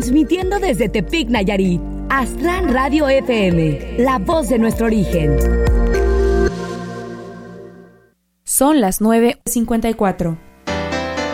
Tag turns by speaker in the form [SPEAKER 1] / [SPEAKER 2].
[SPEAKER 1] Transmitiendo desde Tepic, Nayarit. Astran Radio FM, la voz de nuestro origen.
[SPEAKER 2] Son las 9:54.